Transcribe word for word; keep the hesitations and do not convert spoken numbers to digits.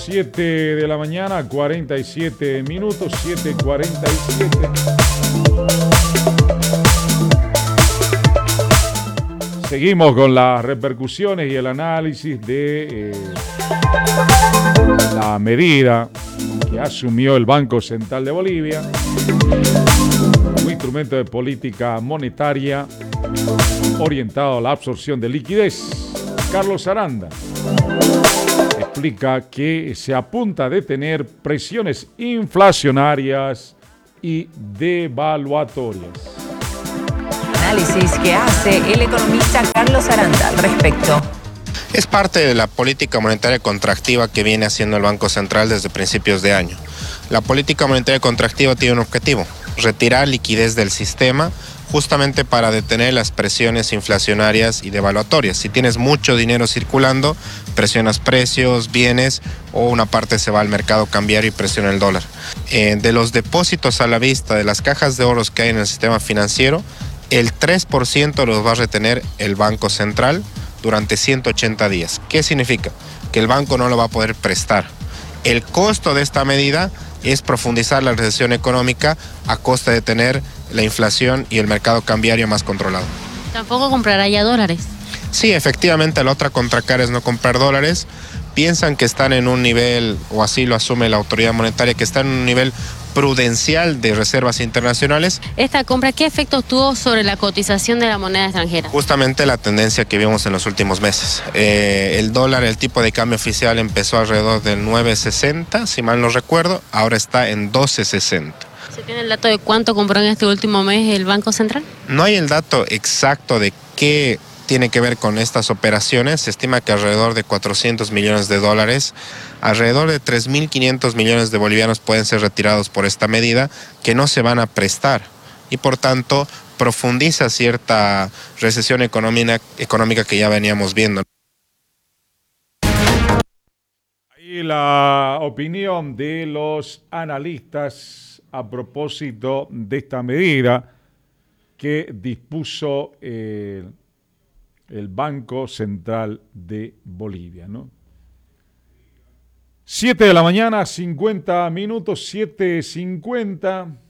siete de la mañana, cuarenta y siete minutos, siete cuarenta y siete. Seguimos con las repercusiones y el análisis de eh, la medida que asumió el Banco Central de Bolivia, un instrumento de política monetaria orientado a la absorción de liquidez. Carlos Aranda explica que se apunta a detener presiones inflacionarias y devaluatorias. Análisis que hace el economista Carlos Aranda al respecto. Es parte de la política monetaria contractiva que viene haciendo el Banco Central desde principios de año. La política monetaria contractiva tiene un objetivo: retirar liquidez del sistema, justamente para detener las presiones inflacionarias y devaluatorias. Si tienes mucho dinero circulando, presionas precios, bienes, o una parte se va al mercado cambiario y presiona el dólar. Eh, de los depósitos a la vista, de las cajas de ahorros que hay en el sistema financiero, el tres por ciento los va a retener el Banco Central durante ciento ochenta días. ¿Qué significa? Que el banco no lo va a poder prestar. El costo de esta medida es profundizar la recesión económica a costa de tener la inflación y el mercado cambiario más controlado. ¿Tampoco comprará ya dólares? Sí, efectivamente, la otra contracara es no comprar dólares. Piensan que están en un nivel, o así lo asume la autoridad monetaria, que están en un nivel prudencial de reservas internacionales. ¿Esta compra qué efectos tuvo sobre la cotización de la moneda extranjera? Justamente la tendencia que vimos en los últimos meses. Eh, el dólar, el tipo de cambio oficial empezó alrededor del nueve sesenta, si mal no recuerdo, ahora está en doce sesenta. ¿Se tiene el dato de cuánto compró en este último mes el Banco Central? No hay el dato exacto de qué tiene que ver con estas operaciones. Se estima que alrededor de cuatrocientos millones de dólares, alrededor de tres mil quinientos millones de bolivianos pueden ser retirados por esta medida, que no se van a prestar, y por tanto profundiza cierta recesión económica, económica que ya veníamos viendo. Ahí la opinión de los analistas a propósito de esta medida que dispuso eh, el Banco Central de Bolivia, ¿no? siete de la mañana, cincuenta minutos, siete cincuenta.